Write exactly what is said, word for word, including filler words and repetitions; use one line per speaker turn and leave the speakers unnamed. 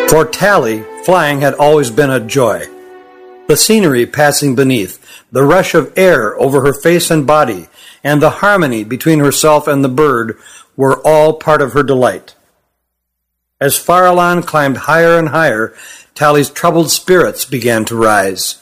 For Tally, flying had always been a joy. The scenery passing beneath, the rush of air over her face and body, and the harmony between herself and the bird were all part of her delight. As Farallon climbed higher and higher, Tally's troubled spirits began to rise.